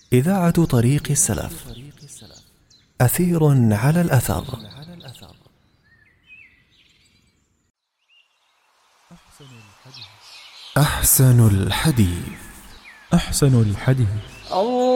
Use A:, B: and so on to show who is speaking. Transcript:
A: إذاعة طريق السلف. أثير على الأثر. أحسن الحديث.